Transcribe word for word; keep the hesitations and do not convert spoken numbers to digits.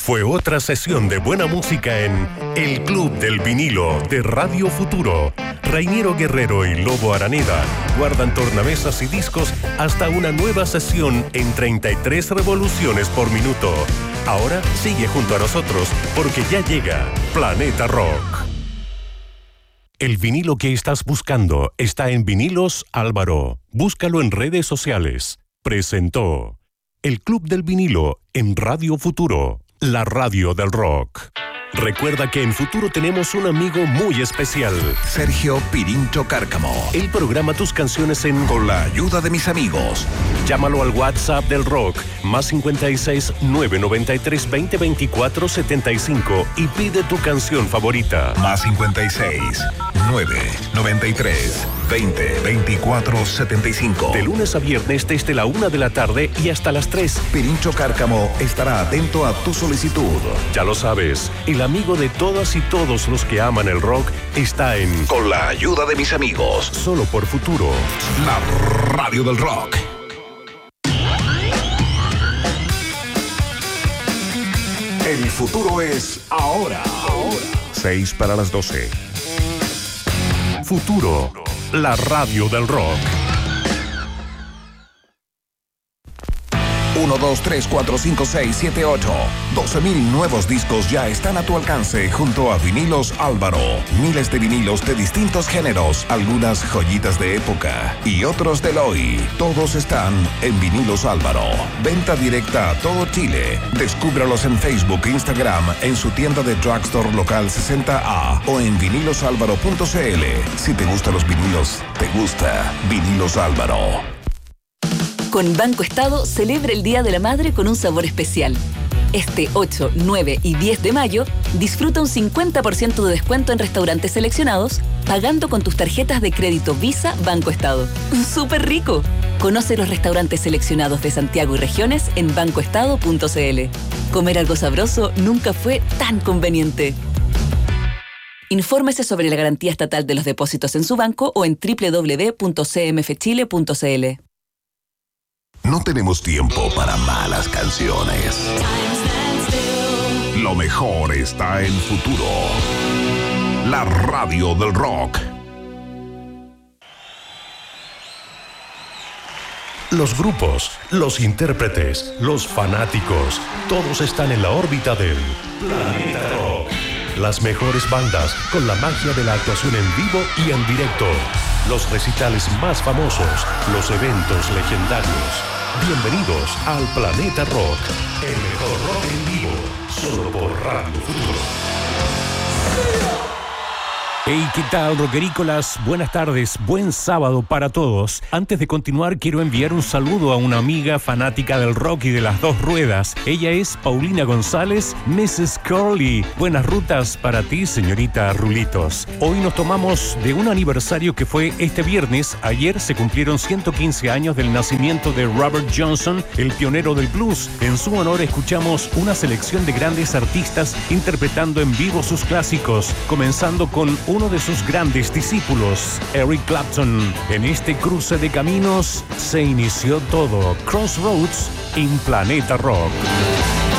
Fue otra sesión de buena música en El Club del Vinilo de Radio Futuro. Reiniero Guerrero y Lobo Araneda guardan tornamesas y discos hasta una nueva sesión en treinta y tres revoluciones por minuto. Ahora sigue junto a nosotros porque ya llega Planeta Rock. El vinilo que estás buscando está en Vinilos Álvaro. Búscalo en redes sociales. Presentó El Club del Vinilo en Radio Futuro, la radio del rock. Recuerda que en Futuro tenemos un amigo muy especial. Sergio Pirincho Cárcamo. Él programa tus canciones en Con la ayuda de mis amigos. Llámalo al WhatsApp del rock, más cincuenta y seis, nueve noventa y tres, veinte, veinticuatro, setenta y cinco y pide tu canción favorita. Más cincuenta y seis, nueve noventa y tres, veinte, veinticuatro, setenta y cinco. De lunes a viernes desde la una de la tarde y hasta las tres. Pirincho Cárcamo estará atento a tu solicitud. Ya lo sabes, el amigo de todas y todos los que aman el rock está en Con la ayuda de mis amigos. Solo por Futuro, la radio del rock. El futuro es ahora. Ahora. Seis para las doce. Futuro, la radio del rock. uno, dos, tres, cuatro, cinco, seis, siete, ocho. doce mil nuevos discos ya están a tu alcance junto a Vinilos Álvaro. Miles de vinilos de distintos géneros, algunas joyitas de época y otros del hoy. Todos están en Vinilos Álvaro. Venta directa a todo Chile. Descúbralos en Facebook e Instagram, en su tienda de Drugstore Local sesenta A o en vinilos álvaro punto c l. Si te gustan los vinilos, te gusta Vinilos Álvaro. Con Banco Estado celebra el Día de la Madre con un sabor especial. Este ocho, nueve y diez de mayo, disfruta un cincuenta por ciento de descuento en restaurantes seleccionados, pagando con tus tarjetas de crédito Visa Banco Estado. ¡Súper rico! Conoce los restaurantes seleccionados de Santiago y regiones en banco estado punto c l. Comer algo sabroso nunca fue tan conveniente. Infórmese sobre la garantía estatal de los depósitos en su banco o en doble u doble u doble u punto c m f chile punto c l. No tenemos tiempo para malas canciones. Lo mejor está en Futuro, la radio del rock. Los grupos, los intérpretes, los fanáticos, todos están en la órbita del Planeta Rock. Las mejores bandas con la magia de la actuación en vivo y en directo. Los recitales más famosos, los eventos legendarios. Bienvenidos al Planeta Rock, el mejor rock en vivo, solo por Radio Futuro. Hey, ¿qué tal, rockerícolas? Buenas tardes, buen sábado para todos. Antes de continuar, quiero enviar un saludo a una amiga fanática del rock y de las dos ruedas. Ella es Paulina González, missus Curly. Buenas rutas para ti, señorita Rulitos. Hoy nos tomamos de un aniversario que fue este viernes. Ayer se cumplieron ciento quince años del nacimiento de Robert Johnson, el pionero del blues. En su honor escuchamos una selección de grandes artistas interpretando en vivo sus clásicos, comenzando con uno de sus grandes discípulos, Eric Clapton. En este cruce de caminos se inició todo. Crossroads en Planeta Rock.